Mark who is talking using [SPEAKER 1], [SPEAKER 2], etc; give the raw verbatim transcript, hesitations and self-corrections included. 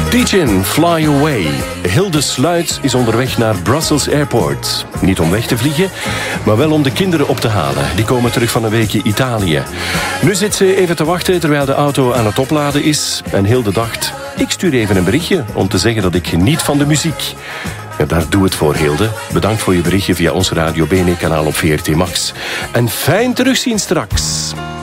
[SPEAKER 1] Teachin, Fly Away. Hilde Sluits is onderweg naar Brussels Airport. Niet om weg te vliegen, maar wel om de kinderen op te halen. Die komen terug van een weekje Italië. Nu zit ze even te wachten terwijl de auto aan het opladen is. En Hilde dacht, ik stuur even een berichtje om te zeggen dat ik geniet van de muziek. Ja, daar doe het voor, Hilde. Bedankt voor je berichtje via ons Radio Bene kanaal op V R T Max. En fijn terugzien straks.